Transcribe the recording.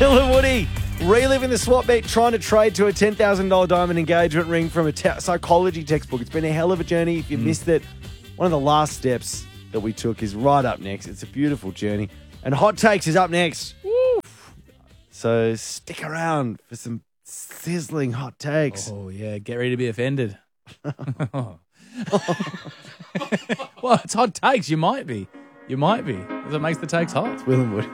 Will and Woody, reliving the swap meet, trying to trade to a $10,000 diamond engagement ring from a psychology textbook. It's been a hell of a journey. If you missed it, one of the last steps that we took is right up next. It's a beautiful journey. And Hot Takes is up next. Woo. So stick around for some sizzling hot takes. Oh, yeah. Get ready to be offended. Well, it's hot takes. You might be. That's what makes the takes hot. Will and Woody.